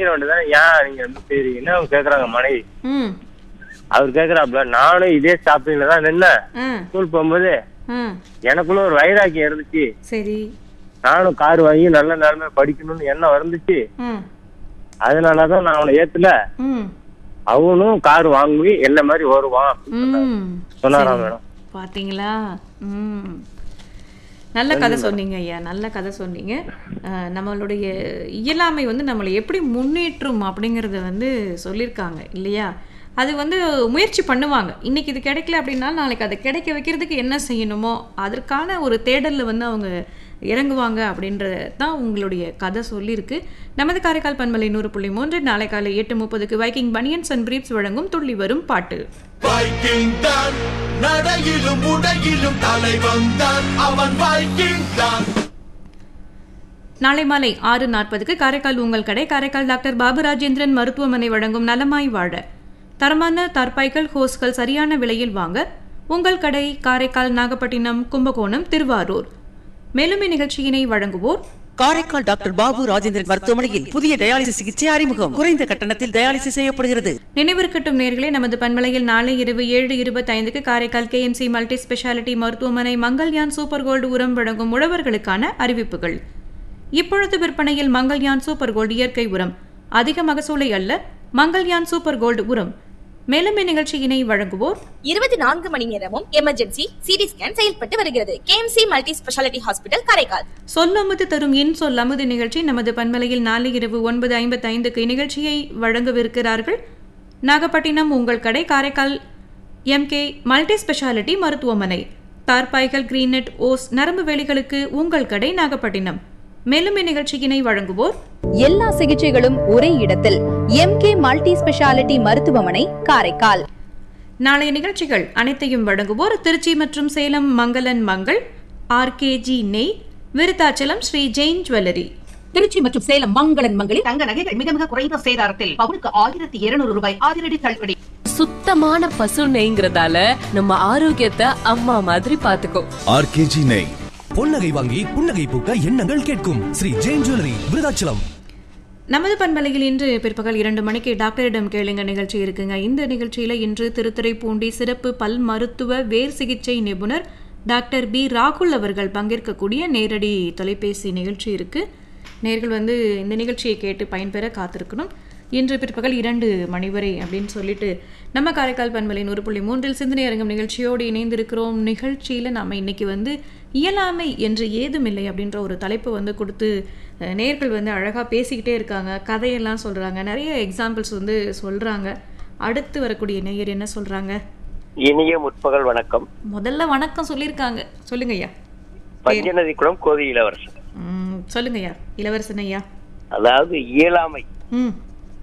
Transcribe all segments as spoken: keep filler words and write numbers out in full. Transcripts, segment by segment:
படிக்கிற வேண்டியதானே, ஏன் நீங்க வந்து சரி என்ன கேக்குறாங்க மனைவி. ம் அவர் கேக்குறாப்ல, நானும் இதே ஸ்டாப்பிங்ல தான் நின்னேன் ம் ஸ்கூல் போகும்போது. ம் எனக்குள்ள ஒரு வைராக்கியம் இருந்துச்சு, சரி. நானும் கார் வாங்கி நல்ல நிலைமை படிக்கணும்னு எண்ணம் இருந்துச்சு. ம் அதனாலதான் நான் அவனை ஏத்துல ம் அவனும் கார் வாங்கி என்ன மாதிரி வருவான் ம் சொன்னாராம் மேடம். பாத்தீங்களா? ம் நல்ல கதை சொன்னீங்க ஐயா, நல்ல கதை சொன்னீங்க. அஹ், நம்மளுடைய இயலாமை வந்து நம்மளை எப்படி முன்னேற்றும் அப்படிங்கிறத வந்து சொல்லியிருக்காங்க இல்லையா? அது வந்து முயற்சி பண்ணுவாங்க. இன்னைக்கு இது கிடைக்கல அப்படின்னா நாளைக்கு அதை கிடைக்க வைக்கிறதுக்கு என்ன செய்யணுமோ அதற்கான ஒரு தேடலில் வந்து அவங்க இறங்குவாங்க அப்படின்றது தான் உங்களுடைய கதை சொல்லியிருக்கு. நமது காரைக்கால் பண்பலை நூறு புள்ளி மூன்று நாளை காலை எட்டு முப்பதுக்கு வைக்கிங் பனியன்ஸ் அண்ட் பிரீப்ஸ் வழங்கும் துள்ளி வரும் பாட்டு. வைக்கிங் தான் நடையிலும் உடையிலும் தலைவன் தான், அவன் வைக்கிங் தான். நாளை மாலை ஆறு நாற்பதுக்கு காரைக்கால் உங்கள் கடை காரைக்கால் டாக்டர் பாபு ராஜேந்திரன் மருத்துவமனை வழங்கும் நலமாய் வாழ. தரமான தற்பாய்கள் ஹோஸ்கள் சரியான விலையில் வாங்க உங்கள் கடை காரைக்கால், நாகப்பட்டினம், கும்பகோணம், திருவாரூர். மேலும் இந்நிகழ்ச்சியினை வழங்குவோர் காரைக்கால் டாக்டர் பாபு ராஜேந்திரன் மருத்துவமனையில் புதிய டயாலிசிஸ் சிகிச்சை அறிமுகம். குறைந்த கட்டணத்தில் டயாலிசிஸ் செய்யப்படுகிறது. நினைவிருக்கட்டும் நேர்களே, நமது பண்பலையில் நாளை இரவு ஏழு இருபத்தி ஐந்துக்கு காரைக்கால் கேஎம்சி மல்டி ஸ்பெஷாலிட்டி மருத்துவமனை மங்கள்யான் சூப்பர் கோல்டு உரம் வழங்கும் உழவர்களுக்கான அறிவிப்புகள். இப்பொழுது விற்பனையில் மங்கள்யான் சூப்பர் கோல்டு இயற்கை உரம், அதிக மகசூலை அல்ல, மங்கள்யான் சூப்பர் கோல்டு உரம். மேலும் இந்நிகழ்ச்சியினை வழங்குவோர் இருபத்தி நான்கு மணி நேரமும் எமர்ஜென்சி சிடி ஸ்கேன் செயல்பட்டு வருகிறது. KMC multi speciality hospital Karaikal. சொல்லமுது தரும் இன் சொல்லமுது நிகழ்ச்சி நமது பண்பலையில் நாளை இரவு ஒன்பது ஐம்பத்தி ஐந்துக்கு இந்நிகழ்ச்சியை வழங்கவிருக்கிறார்கள் நாகப்பட்டினம் உங்கள் கடை காரைக்கால் எம்கே மல்டி ஸ்பெஷாலிட்டி மருத்துவமனை. தார்பாய்கள், கிரீனெட், ஓஸ், நரம்பு வேலிகளுக்கு உங்கள் கடை நாகப்பட்டினம். மேலும் இந்நிகழ்ச்சியினை வழங்குவோர் எல்லா சிகிச்சைகளும் ஒரே இடத்தில் எம்கே மல்டி ஸ்பெஷாலிட்டி மருத்துவமனை காரைக்கால். நாளைய நிகழ்ச்சிகள் அனைத்தையும் வழங்குவோர் திருச்சி மற்றும் சேலம் மங்களன் மங்கள், ஆர்கேஜி நெய், விருத்தாச்சலம் ஸ்ரீ ஜெயின் ஜுவல்லரி. திருச்சி மற்றும் சேலம் மங்களன் மங்களில் தங்க நகைகள் மிக மிக குறைந்த சேதாரத்தில் பவுனுக்கு ஆயிரத்தி இருநூறு ரூபாய் அதிரடி தள்ளுபடி. சுத்தமான பசு நெய்ங்கிறதால நம்ம ஆரோக்கியத்தை அம்மா மாதிரி பாத்துக்கோ. ஆர்கேஜி நெய். பொன்னகை வாங்கி புன்னகை பூக்க எண்ணங்கள் கேட்கும் ஸ்ரீ ஜெயின் ஜுவல்லரி, விருதாச்சலம். நமது பண்பலையில் இன்று பிற்பகல் இரண்டு மணிக்கு டாக்டரிடம் கேளுங்க நிகழ்ச்சி இருக்குங்க. இந்த நிகழ்ச்சியில இன்று திருத்துறைப்பூண்டி சிறப்பு பல் மருத்துவ வேர் சிகிச்சை நிபுணர் டாக்டர் பி ராகுல் அவர்கள் பங்கேற்கக்கூடிய நேரடி தொலைபேசி நிகழ்ச்சி இருக்கு. நேர்கள் வந்து இந்த நிகழ்ச்சியை கேட்டு பயன்பெற காத்திருக்கணும். இன்று பிற்பகல் இரண்டு மணி வரை அப்படின்னு சொல்லிட்டு நம்ம காரைக்கால் பண்பலை நூறு புள்ளி மூன்றில் சிந்தனை அரங்கம் நிகழ்ச்சியோடு இணைந்திருக்கிறோம். நிகழ்ச்சியில் நம்ம இன்னைக்கு வந்து இயலாமை என்று ஏதுமில்லை அப்படின்ற ஒரு தலைப்பு வந்து கொடுத்து நேர்கள் வந்து அழகாக பேசிக்கிட்டே இருக்காங்க, கதையெல்லாம் சொல்கிறாங்க, நிறைய எக்ஸாம்பிள்ஸ் வந்து சொல்கிறாங்க. அடுத்து வரக்கூடிய நேயர் என்ன சொல்கிறாங்க? இனிய முற்பகல் வணக்கம். முதல்ல வணக்கம் சொல்லியிருக்காங்க, சொல்லுங்க ஐயா. பஞ்சநதி குளம் கோதை இளவரசன். ம் சொல்லுங்க ஐயா. இளவரசன் ஐயா. அதாவது இயலாமை, ம்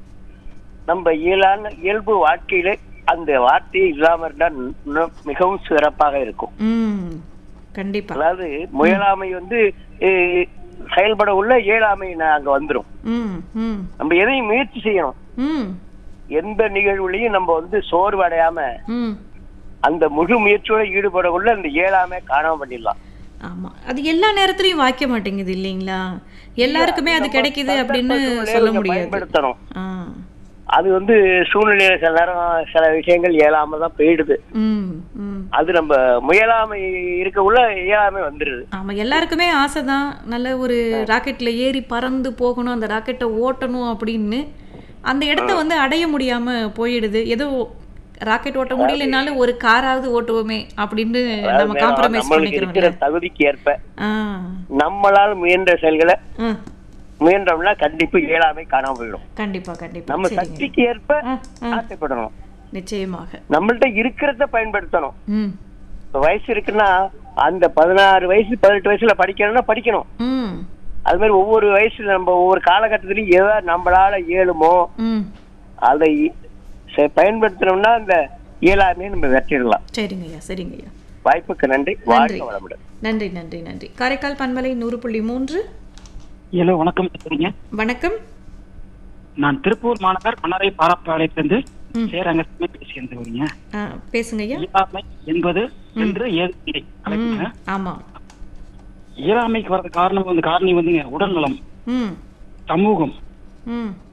நம்ம இயலான இயல்பு வாழ்க்கையில அந்த வார்த்தையே இல்லாம இருந்தா இன்னும் மிகவும் சிறப்பாக இருக்கும். ம் கண்டிப்பா. அதாவது முயலாமை வந்து செயல்பட உள்ள இயலாமை அங்க வந்துரும். ம் ம் நம்ம எதையும் முயற்சி செய்யணும். ம் எந்த நிகழ்வுலையும் நம்ம வந்து சோர்வு அடையாம ம் அந்த முழு முயற்சியோட ஈடுபட உள்ள அந்த இயலாமை காணாம பண்ணிடலாம். ஆமா, அது எல்லா நேரத்திலயும் வாய்க்க மாட்டேங்குது இல்லைங்களா? எல்லாருக்குமே அது கிடைக்குது அப்படின்னு சொல்ல முடியாது. பயன்படுத்தணும். அது வந்து சூழ்நிலையில சில நேரம் சில விஷயங்கள் இயலாம தான் போயிடுது. அது நம்ம முயலாமை இருக்க உள்ள இயலாமை வந்துருது. ஆமா, எல்லாருக்குமே ஆசைதான் நல்ல ஒரு ராக்கெட்ல ஏறி பறந்து போகணும், அந்த ராக்கெட்டை ஓட்டணும் அப்படின்னு. அந்த இடத்த வந்து அடைய முடியாம போயிடுது. ஏதோ ராக்கெட் ஓட்ட முடியலனாலும் ஒரு காராவது ஓட்டுவோமே அப்படின்னு நம்ம காம்ப்ரமைஸ் பண்ணிக்கிறோம். தகுதிக்கு ஏற்ப நம்மளால் முயன்ற செயல்களை முயன்றோம்னா கண்டிப்பா இயலாமை காணாம போயிடும். கண்டிப்பா கண்டிப்பா. நம்ம சக்திக்கு ஏற்ப ஆசைப்படணும். நிச்சயமாக நம்மள்ட்ட இருக்கிறத பயன்படுத்தணும். வயசு இருக்குன்னா அந்த பதினாறு வயசு பதினெட்டு வயசுல படிக்கணும்னா படிக்கணும். அது மாதிரி ஒவ்வொரு வயசுல நம்ம ஒவ்வொரு காலகட்டத்திலயும் ஏதாவது நம்மளால இயலுமோ அதை பயன்படுத்தணும்னா அந்த இயலாமையை நம்ம வெற்றிடலாம். சரிங்கய்யா சரிங்கய்யா. வாய்ப்புக்கு நன்றி. வாழ்க வளமுடன். நன்றி நன்றி நன்றி. காரைக்கால் பண்பலை நூறு புள்ளி மூன்று. ஹலோ வணக்கம். வணக்கம். நான் திருப்பூர் மாநகர் மன்னரை பாராப்பாளையத்திலிருந்து சேரங்கமே பேசுகிறேன். பேசுங்க. இயலாமை என்பது என்று ஏது. ஆமா, இயலாமைக்கு வர்றது காரணம் வந்து காரணம் வந்து உடல்நலம், சமூகம்,